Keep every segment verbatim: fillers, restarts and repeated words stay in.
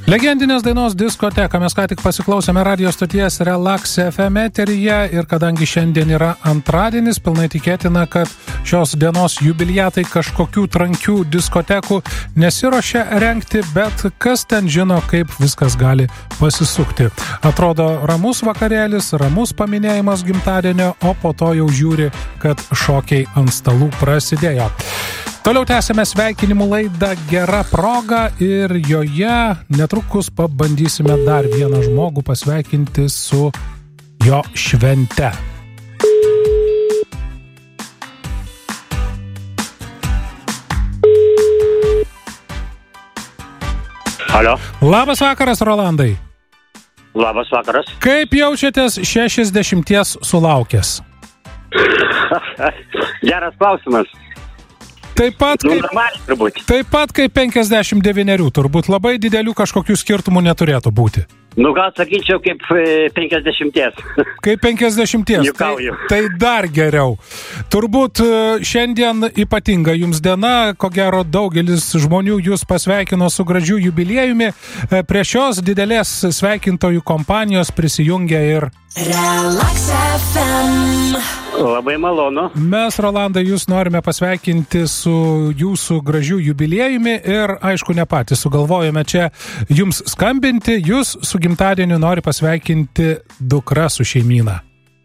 Legendinės dainos diskoteka mes ką tik pasiklausėme radio stoties Relax F M eteryje ir kadangi šiandien yra antradienis, pilnai tikėtina, kad šios dienos jubiliatai kažkokių trankių diskotekų nesiruošia rengti, bet kas ten žino, kaip viskas gali pasisukti. Atrodo ramus vakarėlis, ramus paminėjimas gimtadienio, o po to jau žiūri, kad šokiai ant stalų prasidėjo. Toliau tęsime sveikinimų laidą Gera proga ir joje netrukus pabandysime dar vieną žmogų pasveikinti su jo švente. Alio. Labas vakaras, Rolandai. Labas vakaras. Kaip jaučiatės šešiasdešimties sulaukęs? Geras klausimas. Taip pat, Nu, kaip, normaliai turbūt. taip pat kaip penkiasdešimt devynerių, turbūt labai didelių kažkokių skirtumų neturėtų būti. Nu, gal sakyčiau, kaip e, penkiasdešimties. Kaip penkiasdešimties. Tai, Juokauju. tai dar geriau. Turbūt e, šiandien ypatinga jums diena, ko gero daugelis žmonių jūs pasveikino su gražiu jubiliejumi. E, Prie šios didelės sveikintojų kompanijos prisijungia ir Relax F M. Labai malonu. mes, Rolandai, jūs norime pasveikinti su jūsų gražiu jubiliejumi ir, aišku, ne patys sugalvojame čia jums skambinti, jūs su gimtadieniu nori pasveikinti dukra su šeimyna.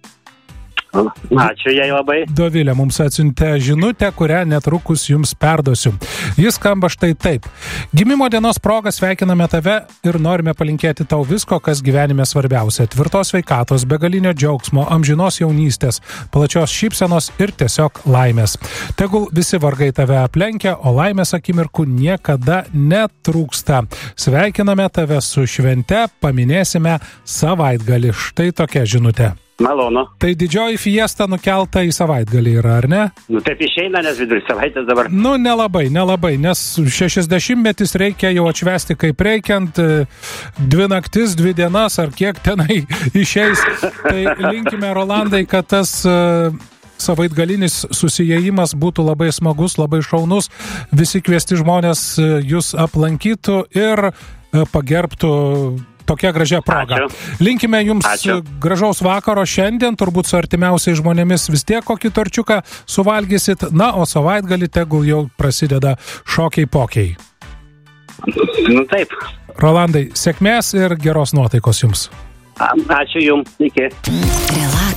Ačiū jai labai. Dovilė mums atsiuntė žinutę, kurią netrukus jums perduosiu. Jis skamba štai taip. Gimimo dienos proga sveikiname tave ir norime palinkėti tau visko, kas gyvenime svarbiausia. Tvirtos sveikatos, begalinio džiaugsmo, amžinos jaunystės, plačios šypsenos ir tiesiog laimės. Tegul visi vargai tave aplenkia, o laimės akimirkų niekada netrūksta. Sveikiname tave su švente, paminėsime savaitgalį. Štai tokia žinutė. Malonu. Tai didžioji fiesta nukelta į savaitgalį yra, ar ne? Nu, taip išeina, nes vidurį savaitės dabar. Nu, nelabai, nelabai, nes šešiasdešimtmetis reikia jau atšvesti kaip reikiant, dvi naktis, dvi dienas, ar kiek tenai išeis. Tai linkime, Rolandai, kad tas uh, savaitgalinis susijėjimas būtų labai smagus, labai šaunus, visi kviesti žmonės uh, jūs aplankytų ir uh, pagerbtų tokia gražia proga. Ačiū. Linkime jums Ačiū. gražaus vakaro šiandien, turbūt su artimiausiais žmonėmis vis tiek kokį torčiuką suvalgysit, na, o savaitgalį tegul jau prasideda šokiai pokiai. Nu, taip. Rolandai, sėkmės ir geros nuotaikos jums. A- Ačiū jums. Iki. Relax